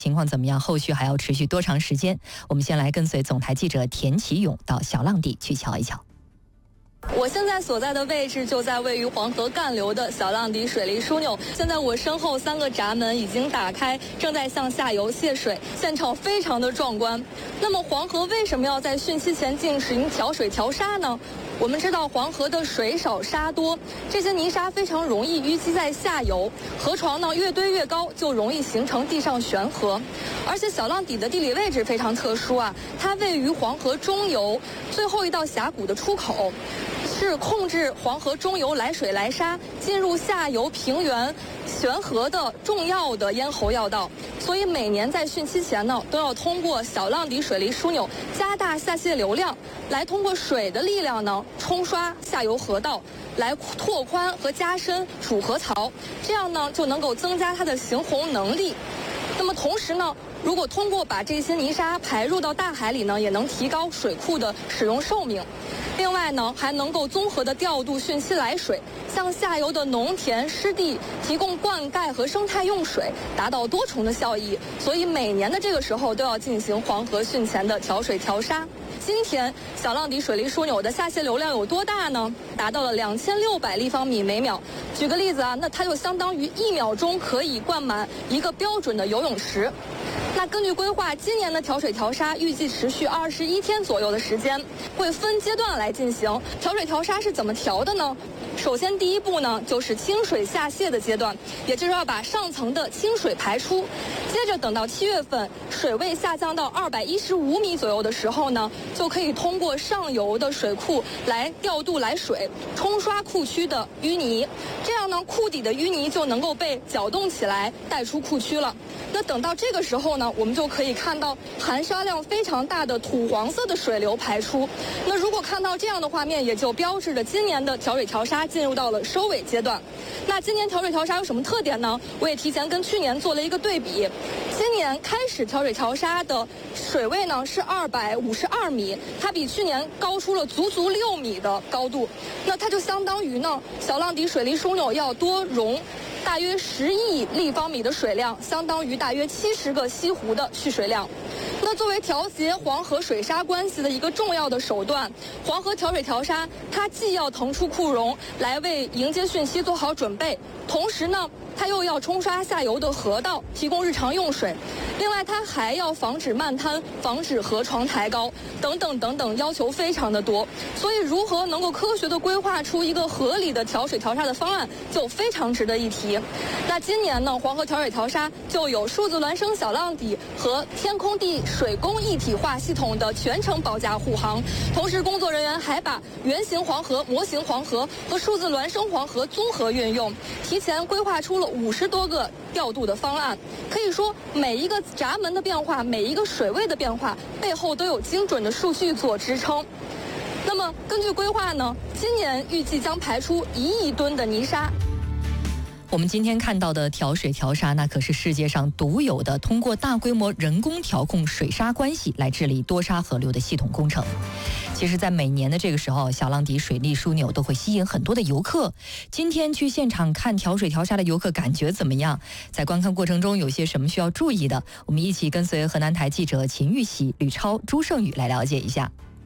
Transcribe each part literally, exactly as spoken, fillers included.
情况怎么样？后续还要持续多长时间？我们先来跟随总台记者田启勇到小浪底去瞧一瞧。 我现在所在的位置就在位于黄河干流的小浪底水利枢纽。现在我身后三个闸门已经打开，正在向下游泄水，现场非常的壮观。那么黄河为什么要在汛期前进行调水调沙呢？我们知道黄河的水少沙多，这些泥沙非常容易淤积在下游，河床呢越堆越高，就容易形成地上悬河。而且小浪底的地理位置非常特殊啊，它位于黄河中游最后一道峡谷的出口，是控制黄河中游来水来沙进入下游平原悬河的重要的咽喉要道。所以每年在汛期前呢，都要通过小浪底水利枢纽加大下泄流量，来通过水的力量呢冲刷下游河道，来拓宽和加深主河槽，这样呢就能够增加它的行洪能力。那么同时呢，如果通过把这些泥沙排入到大海里呢，也能提高水库的使用寿命。另外呢，还能够综合的调度汛期来水，向下游的农田湿地提供灌溉和生态用水，达到多重的效益。所以每年的这个时候都要进行黄河汛前的调水调沙。今天小浪底水利枢纽的下泄流量有多大呢？达到了两千六百立方米每秒。举个例子啊，那它就相当于一秒钟可以灌满一个标准的游泳池。那根据规划，今年的调水调沙预计持续二十一天左右的时间，会分阶段来进行。调水调沙是怎么调的呢？首先第一步呢，就是清水下泄的阶段，也就是要把上层的清水排出。接着等到七月份，水位下降到二百一十五米左右的时候呢，就可以通过上游的水库来调度来水，冲刷库区的淤泥。这样呢，库底的淤泥就能够被搅动起来，带出库区了。那等到这个时候呢，我们就可以看到含沙量非常大的土黄色的水流排出。那如果看到这样的画面，也就标志着今年的调水调沙进入到了收尾阶段。那今年调水调沙有什么特点呢？我也提前跟去年做了一个对比。今年开始调水调沙的水位呢是二百五十二米，它比去年高出了足足六米的高度。那它就相当于呢，小浪底水利枢纽要多容大约十亿立方米的水量，相当于大约七十个西湖的蓄水量。那作为调节黄河水沙关系的一个重要的手段，黄河调水调沙，它既要腾出库容来为迎接汛期做好准备，同时呢，它又要冲刷下游的河道，提供日常用水。另外，它还要防止漫滩，防止河床抬高，等等等等，要求非常的多。所以，如何能够科学的规划出一个合理的调水调沙的方案，就非常值得一提。那今年呢，黄河调水调沙就有数字孪生小浪底和天空地水工一体化系统的全程保驾护航。同时，工作人员还把原型黄河、模型黄河和数字孪生黄河综合运用，提前规划出了五十多个调度的方案。可以说，每一个闸门的变化，每一个水位的变化，背后都有精准的数据做支撑。那么，根据规划呢，今年预计将排出一亿吨的泥沙。 我们今天看到的调水调沙，那可是世界上独有的通过大规模人工调控水沙关系来治理多沙河流的系统工程。其实在每年的这个时候，小浪底水利枢纽都会吸引很多的游客。今天去现场看调水调沙的游客感觉怎么样？在观看过程中有些什么需要注意的？我们一起跟随河南台记者秦玉喜、吕超、朱胜宇来了解一下。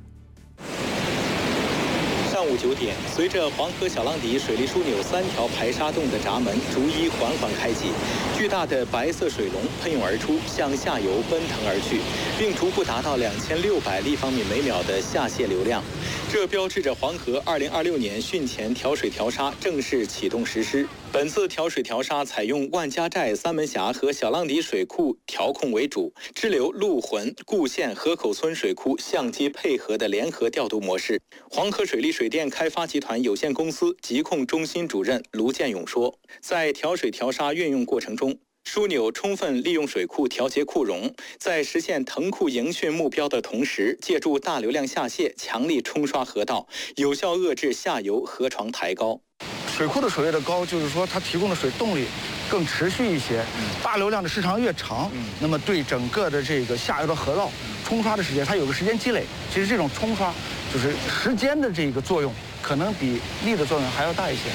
上午九点，随着黄河小浪底水利枢纽三条排沙洞的闸门逐一缓缓开启，巨大的白色水龙喷涌而出，向下游奔腾而去，并逐步达到两千六百立方米每秒的下泄流量。这标志着黄河二零二六年汛前调水调沙正式启动实施。本次调水调沙采用万家寨、三门峡和小浪底水库调控为主，支流陆浑、固县、河口村水库相机配合的联合调度模式。黄河水利水电开发集团有限公司疾控中心主任卢建勇说，在调水调沙运用过程中，枢纽充分利用水库调节库容，在实现腾库迎汛目标的同时，借助大流量下泄强力冲刷河道，有效遏制下游河床抬高。 水库的水位的高，就是说它提供的水动力更持续一些，大流量的时长越长，那么对整个的这个下游的河道冲刷的时间，它有个时间积累。其实这种冲刷就是时间的这个作用，可能比力的作用还要大一些。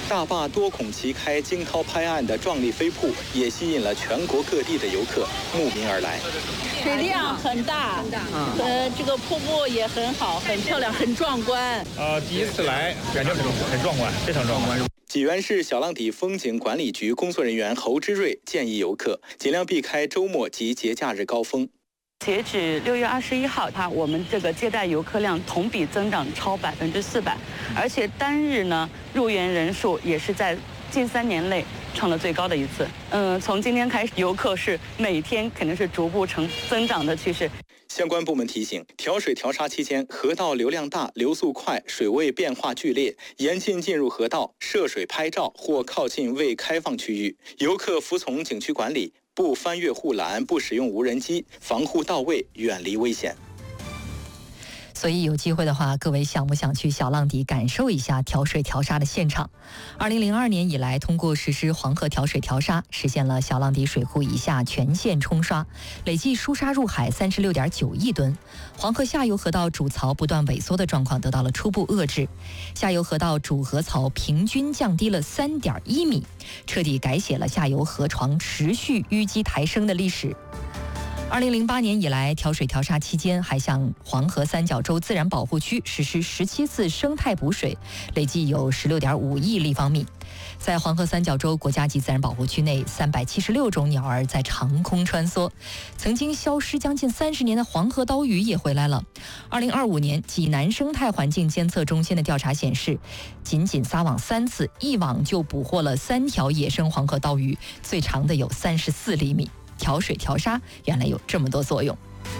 大坝多孔齐开、惊涛拍岸的壮丽飞瀑，也吸引了全国各地的游客慕名而来。 水量很大，很大，呃，这个瀑布也很好，很漂亮，很壮观。 呃，第一次来，感觉很很壮观，非常壮观。 济源市小浪底风景管理局工作人员侯之瑞建议游客尽量避开周末及节假日高峰。 截止六月二十一号，它我们这个接待游客量同比增长超百分之四百，而且单日呢入园人数也是在近三年内创了最高的一次。嗯，从今天开始，游客是每天肯定是逐步呈增长的趋势。 相关部门提醒，调水调沙期间，河道流量大、流速快、水位变化剧烈，严禁进入河道涉水拍照或靠近未开放区域。游客服从景区管理，不翻越护栏，不使用无人机，防护到位，远离危险。 所以有机会的话，各位想不想去小浪底感受一下调水调沙的现场？二零零二年以来，通过实施黄河调水调沙，实现了小浪底水库以下全线冲刷，累计输沙入海三十六点九亿吨。黄河下游河道主槽不断萎缩的状况得到了初步遏制，下游河道主河槽平均降低了三点一米，彻底改写了下游河床持续淤积抬升的历史。二零零八年以来，调水调沙期间还向黄河三角洲自然保护区实施十七次生态补水，累计有十六点五亿立方米。在黄河三角洲国家级自然保护区内，三百七十六种鸟儿在长空穿梭。曾经消失将近三十年的黄河刀鱼也回来了。二零二五年，济南生态环境监测中心的调查显示，仅仅撒网三次，一网就捕获了三条野生黄河刀鱼，最长的有三十四厘米。调水调沙原来有这么多作用。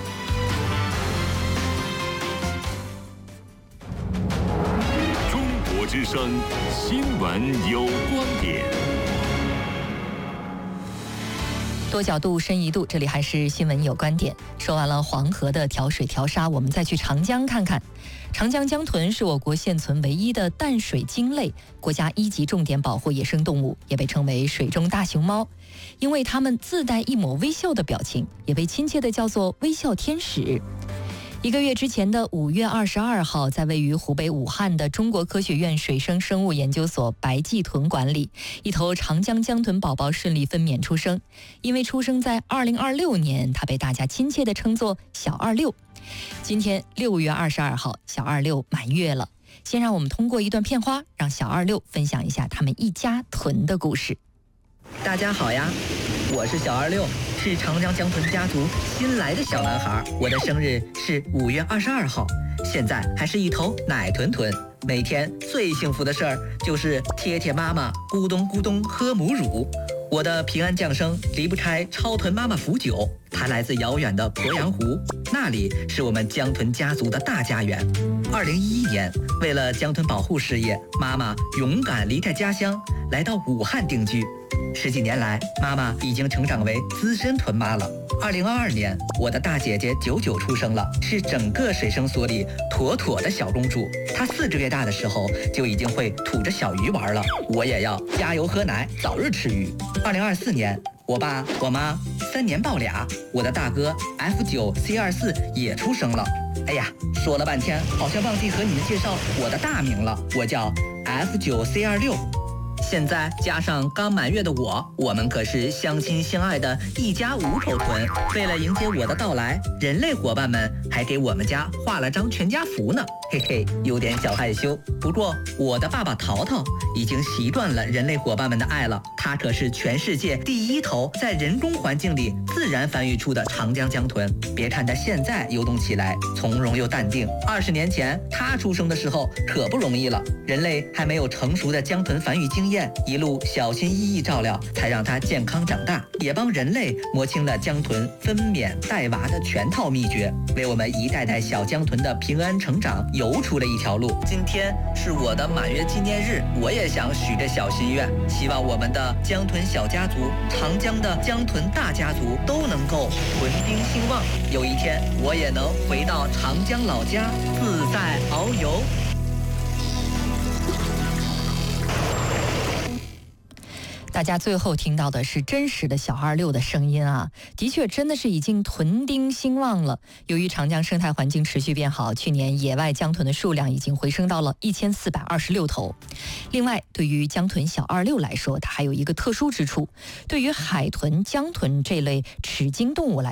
中国之声新闻有观点， 多角度深一度，这里还是新闻有观点。说完了黄河的调水调沙，我们再去长江看看。长江江豚是我国现存唯一的淡水鲸类，国家一级重点保护野生动物，也被称为水中大熊猫。因为它们自带一抹微笑的表情，也被亲切地叫做微笑天使。一个月之前的五月二十二号，在位于湖北武汉的中国科学院水生生物研究所白暨豚馆里，一头长江江豚宝宝顺利分娩出生。因为出生在二零二六年，它被大家亲切地称作小二六。今天六月二十二号，小二六满月了。先让我们通过一段片花，让小二六分享一下他们一家豚的故事。 大家好呀，我是小二六，是长江江豚家族新来的小男孩。我的生日是五月二十二号，现在还是一头奶豚豚。每天最幸福的事儿就是贴贴妈妈咕咚咕咚喝母乳。我的平安降生离不开超豚妈妈福酒，它来自遥远的鄱阳湖，那里是我们江豚家族的大家园。二零一一年，为了江豚保护事业，妈妈勇敢离开家乡，来到武汉定居。十几年来，妈妈已经成长为资深豚妈了。二零二二年，我的大姐姐九九出生了，是整个水生所里妥妥的小公主。她四个月大的时候就已经会吐着小鱼玩了，我也要加油喝奶，早日吃鱼。二零二四年，我爸我妈三年抱俩，我的大哥 F 九 C 二四也出生了。哎呀，说了半天，好像忘记和你们介绍我的大名了，我叫 F 九 C 二六。现在加上刚满月的我，我们可是相亲相爱的一家五口豚。为了迎接我的到来，人类伙伴们还给我们家画了张全家福呢，嘿嘿，有点小害羞。不过我的爸爸淘淘已经习惯了人类伙伴们的爱了，他可是全世界第一头在人工环境里自然繁育出的长江江豚。别看他现在游动起来从容又淡定，二十年前他出生的时候可不容易了，人类还没有成熟的江豚繁育经验，一路小心翼翼照料，才让它健康长大，也帮人类摸清了江豚分娩带娃的全套秘诀，为我们一代代小江豚的平安成长游出了一条路。今天是我的满月纪念日，我也想许个小心愿，希望我们的江豚小家族、长江的江豚大家族都能够豚丁兴旺，有一天我也能回到长江老家自在遨游。 大家最后听到的是真实的小二六的声音啊，的确真的是已经屯丁兴旺了。由于长江生态环境持续变好，去年野外江豚的数量已经回升到了一千四百二十六头。另外，对于江豚小二六来说，它还有一个特殊之处，对于海豚、江豚这类齿鲸动物来